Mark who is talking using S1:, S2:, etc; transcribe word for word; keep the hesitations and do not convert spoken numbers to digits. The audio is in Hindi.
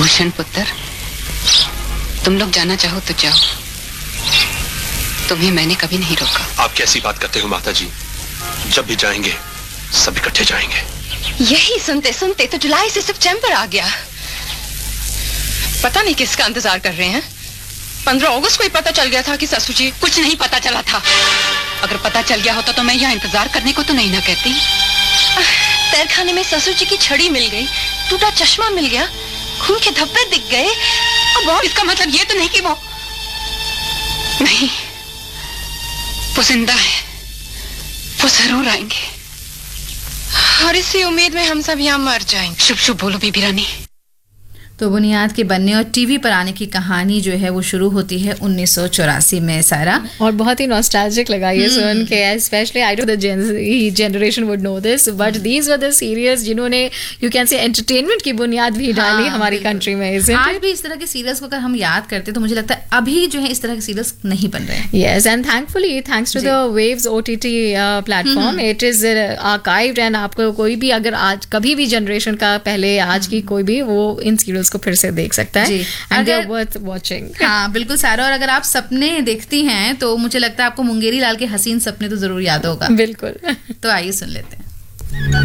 S1: भूषण पुत्र, तुम लोग जाना चाहो तो जाओ, तुम्हें मैंने कभी नहीं रोका।
S2: आप कैसी बात करते हो माता जी? जब भी जाएंगे सब इकट्ठे जाएंगे।
S1: यही सुनते सुनते तो जुलाई से सितंबर आ गया। पता नहीं किसका इंतजार कर रहे हैं। पंद्रह अगस्त को ही पता चल गया था कि ससुर जी। कुछ नहीं पता चला था। अगर पता चल गया होता तो मैं यहाँ इंतजार करने को तो नहीं ना कहती। तहखाने में ससुर जी की छड़ी मिल गई, टूटा चश्मा मिल गया, खून के धब्बे दिख गए। अब और इसका मतलब ये तो नहीं कि वो नहीं, वो जिंदा है, वो जरूर आएंगे और इसी उम्मीद में हम सब यहाँ मर जाएंगे। शुभ शुभ बोलो बीबी रानी।
S3: तो बुनियाद के बनने और टीवी पर आने की कहानी जो है वो शुरू होती है उन्नीस सौ चौरासी में सारा,
S4: और बहुत ही नॉस्टैल्जिक लगा ये सुन के। Specially I don't the generation would know this, but these were the serials जिन्होंने यू कैन से एंटरटेनमेंट की बुनियाद भी डाली
S3: हाँ,
S4: हमारी कंट्री में।
S3: आज भी इस तरह के सीरियल्स को अगर हम याद करते तो मुझे लगता है अभी जो है इस तरह के सीरियल्स नहीं बन रहे हैं।
S4: Yes, and thankfully thanks to the waves OTT platform, it is archived, and आपको कोई भी अगर आज कभी भी जनरेशन का पहले आज की कोई भी वो इन सीरियल्स को फिर से देख सकता है। And they are worth watching.
S3: हाँ बिल्कुल सारा। और अगर आप सपने देखती हैं तो मुझे लगता है आपको मुंगेरी लाल के हसीन सपने तो जरूर याद होगा।
S4: बिल्कुल।
S3: तो आइए सुन लेते हैं।